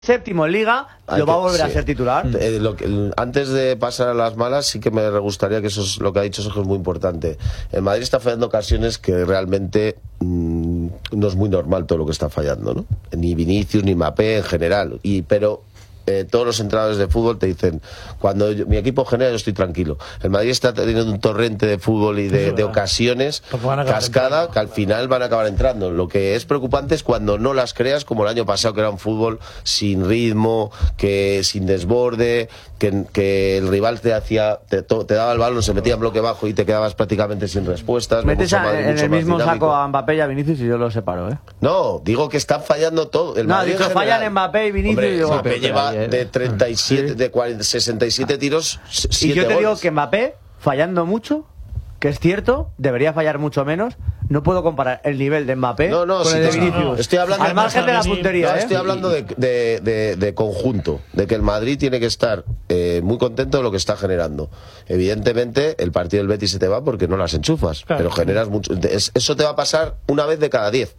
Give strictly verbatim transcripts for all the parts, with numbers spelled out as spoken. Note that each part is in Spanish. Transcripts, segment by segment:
séptimo en Liga, Hay lo va a que- volver sí. a ser titular. Eh, lo que- el- antes de pasar a las malas, sí que me gustaría que eso es lo que ha dicho Sergio, es muy importante. El Madrid está fallando ocasiones que realmente mmm, no es muy normal todo lo que está fallando, ¿no? Ni Vinicius ni Mbappé en general. Y pero eh, todos los entrenadores de fútbol te dicen, cuando yo- mi equipo genera, yo estoy tranquilo. El Madrid está teniendo un torrente de fútbol y de, de ocasiones, cascada, que al final van a acabar entrando. Lo que es preocupante es cuando no las creas, como el año pasado, que era un fútbol sin ritmo, que sin desborde, que, que el rival te hacía, te, to- te daba el balón, se metía en bloque bajo y te quedabas prácticamente sin respuestas. Metes Mucho a- más- en mucho el más mismo dinámico. saco a Mbappé y a Vinicius y yo lo separo, ¿eh? No, digo que están fallando todo. El No, ha Madrid dicho en general. fallan Mbappé y Vinicius. Hombre, y yo- Mbappé lleva de treinta y siete, de cuarenta, sesenta y siete tiros, Y siete yo te digo goles. que Mbappé, fallando mucho, que es cierto, debería fallar mucho menos. No puedo comparar el nivel de Mbappé No, no, con sí, el de no, Vinicius. no. Estoy hablando Al margen de la puntería, No, ¿eh? estoy hablando de, de, de- de conjunto, de que el Madrid tiene que estar eh, muy contento de lo que está generando. Evidentemente, el partido del Betis se te va porque no las enchufas, Claro. pero generas mucho. es- Eso te va a pasar una vez de cada diez.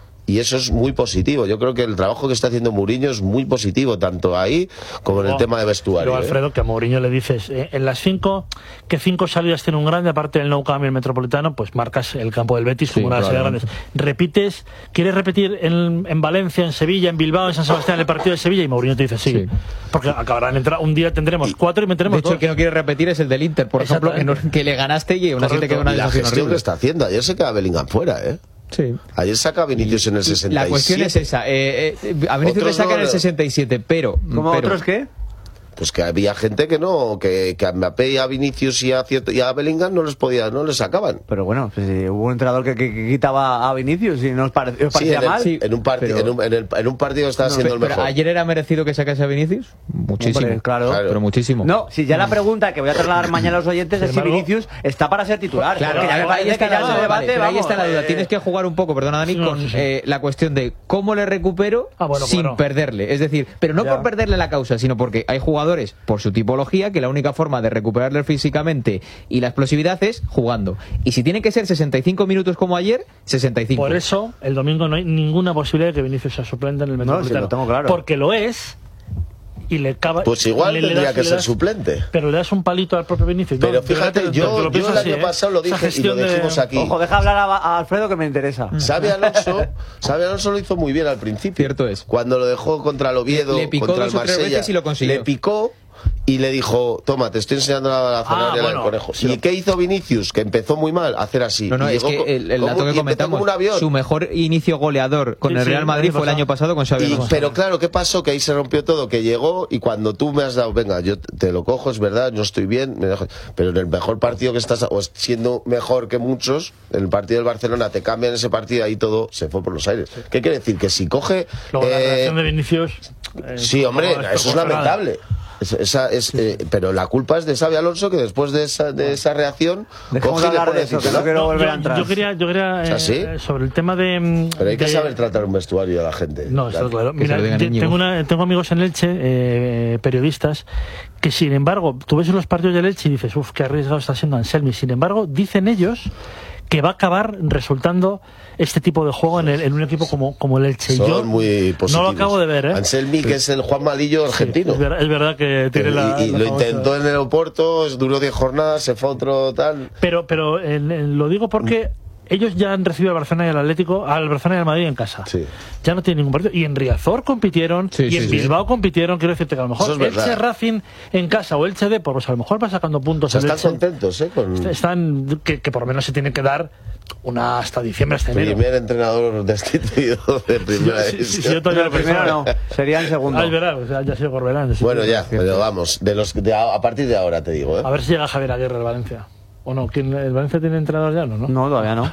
Y eso es muy positivo. Yo creo que el trabajo que está haciendo Mourinho es muy positivo, tanto ahí como en el No, tema de vestuario. Pero ¿eh? Alfredo, que a Mourinho le dices, eh, en las cinco, que cinco salidas tiene un grande, aparte del Nou Camp y el Metropolitano, pues marcas el campo del Betis como Sí, una de las salidas probablemente. grandes. Repites, ¿quieres repetir en, en Valencia, en Sevilla, en Bilbao, en San Sebastián, el partido de Sevilla? Y Mourinho te dice sí. Sí. Porque acabarán de entrar, un día tendremos cuatro y De meteremos hecho, el dos. que no quiere repetir es el del Inter, por ejemplo, que, no- que le ganaste y aún así te Correcto. queda una Y la sensación gestión horrible. que está haciendo. Ayer se queda Bellingham fuera, ¿eh? Sí. Ayer saca a Vinicius en el sesenta y siete. La cuestión es esa. Eh, eh, a Vinicius le Otros sacan no, el no. sesenta y siete, pero... ¿Cómo pero otros qué? Pues que había gente que no, que, que a Mbappé y a Vinicius y a, cierto, y a Bellingham no les podía, no les sacaban. Pero bueno, pues, si hubo un entrenador que, que- que quitaba a Vinicius y no os pare- os parecía en, el- mal. sí. en un partido, pero- en, un, en, el- en un partido estaba siendo el pero mejor. ayer era merecido que sacase a Vinicius. Muchísimo. Hombre, claro. Pero muchísimo. No, si ya la pregunta que voy a trasladar mañana a los oyentes es si embargo- Vinicius está para ser titular. Claro, Porque ya me ahí parece está, que ya la, se vale, debate, pero ahí vamos, está la duda. eh, Tienes que jugar un poco, perdona Dani, Sí, no, con sí, sí. eh, la cuestión de cómo le recupero Ah, bueno, sin claro. perderle. Es decir, pero no Ya. por perderle la causa, sino porque hay jugadores, por su tipología, que la única forma de recuperarle físicamente y la explosividad es jugando. Y si tiene que ser sesenta y cinco minutos como ayer, sesenta y cinco. Por eso, el domingo no hay ninguna posibilidad de que Vinicius sea suplente en el No, Metropolitano. sí, lo tengo claro. Porque lo es y le acaba... Pues igual le- le tendría das- que le ser das- suplente. Pero le das un palito al propio Vinicius. Pero No, fíjate, fíjate, yo, te lo yo pienso el así, año ¿eh? pasado lo Esa dije y lo gestión de- dijimos aquí. Ojo, deja hablar a, a Alfredo que me interesa. Xabi Alonso, Xabi Alonso lo hizo muy bien al principio. Cierto es. Cuando lo dejó contra el Oviedo, Le- le picó contra el dos o tres Marsella, veces y lo consiguió. le picó y le dijo, toma, te estoy enseñando la, la zanahoria Ah, del bueno, conejo. sí. ¿Y qué hizo Vinicius? Que empezó muy mal, hacer así. No, no, Y es llegó que el, el como- dato y que empezó comentamos, como un avión. su mejor inicio goleador con Sí, el sí, Real Madrid el año fue el año pasado con Xabi Y- Alonso. pero claro, ¿qué pasó? Que ahí se rompió todo, que llegó y cuando tú me has dado, venga, yo te lo cojo, es verdad, no estoy bien, me dejo- pero en el mejor partido que estás, o siendo mejor que muchos, en el partido del Barcelona te cambian ese partido y ahí todo se fue por los aires. ¿Qué quiere decir? Que si coge... Luego la eh, reacción de Vinicius... eh, sí, hombre, no, eso es proporcional. lamentable. Es- esa es, eh, pero la culpa es de Xabi Alonso, que después de esa, de esa reacción Dejemos coge y le hablar pone de eso, que titular. no quiero No, volver yo, a entrar. yo quería, yo quería ¿Es así? eh, sobre el tema de... mm, Pero hay que de- saber tratar un vestuario a la gente. No, está claro. que se Mira, lo digan te- Íñigo. tengo, una, tengo amigos en Elche, eh, periodistas, que sin embargo, tú ves los partidos del Elche y dices, uff, qué arriesgado está siendo Anselmi. Sin embargo, dicen ellos que va a acabar resultando este tipo de juego en, el- en un equipo como, como el Elche. Y Son yo muy positivos. no lo acabo de ver, ¿eh? Anselmi, que es el Juan Malillo argentino. Es, ver- es verdad que tiene y la... y la lo famosa- intentó en el aeropuerto, duró diez jornadas, se fue a otro tal. Pero, pero eh, eh, lo digo porque ellos ya han recibido al Barcelona y al Atlético, al Barcelona y al Madrid en casa. Sí. Ya no tienen ningún partido. Y en Riazor compitieron, Sí, y sí, en sí. Bilbao compitieron. Quiero decirte que a lo Eso mejor es verdad. Elche Racing en casa o Elche Depor, pues a lo mejor va sacando puntos. O sea, el están Elche. contentos, ¿eh? Con Están, que, que por lo menos se tienen que dar una hasta diciembre, hasta el enero. primer entrenador destituido de primera Sí, sí, sí, división. yo todavía Pero lo primero pensaba. no, sería en segundo. Ah, es verdad, o sea, ya ha sido Corberán. sí, Bueno, sí. ya, pero vamos, de los, de a, a partir de ahora te digo, ¿eh? A ver si llega Javier Aguirre al Valencia. ¿O no? ¿Quién, ¿El Valencia tiene entrenador ya? No, ¿no? No, todavía no.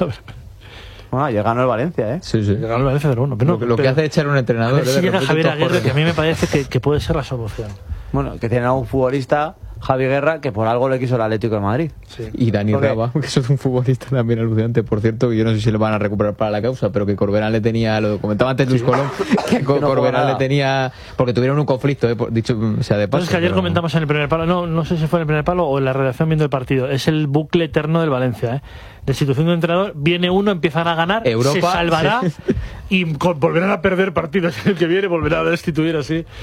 Bueno, ya ganó el Valencia, ¿eh? Sí, sí. Llega el Valencia de uno. Pero Lo, no, lo que pero- hace es echar un A entrenador. ver ¿eh? si De llega repente Javier todos Aguirre, corren. que a mí me parece que, que puede ser la solución. Bueno, que tiene a un futbolista, Javi Guerra, que por algo le quiso el Atlético de Madrid. Sí. Y Dani Porque- Raba, que es un futbolista también alucinante, por cierto, que yo no sé si le van a recuperar para la causa, pero que Corberán le tenía, lo comentaba antes Luis Colón, que no juega Corberán nada. le tenía, porque tuvieron un conflicto, eh, por- dicho sea de No, paso. es que ayer pero- comentamos en el primer palo, no, no sé si fue en el primer palo o en la redacción viendo el partido, es el bucle eterno del Valencia, ¿eh? Destitución de entrenador, viene uno, empiezan a ganar, Europa, se salvará, sí. y con- volverán a perder partidos en el que viene, volverán a destituir así